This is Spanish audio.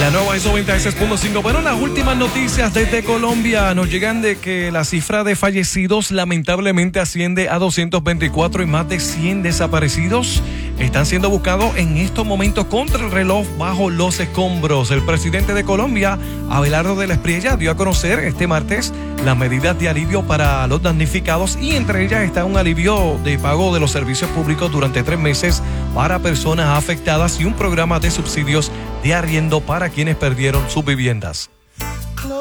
La nueva ISO 96.5. Bueno, las últimas noticias desde Colombia nos llegan de que la cifra de fallecidos lamentablemente asciende a 224 y más de 100 desaparecidos están siendo buscados en estos momentos contra el reloj bajo los escombros. El presidente de Colombia, Abelardo de la Espriella, dio a conocer este martes las medidas de alivio para los damnificados y entre ellas está un alivio de pago de los servicios públicos durante 3 meses para personas afectadas y un programa de subsidios de arriendo para quienes perdieron sus viviendas.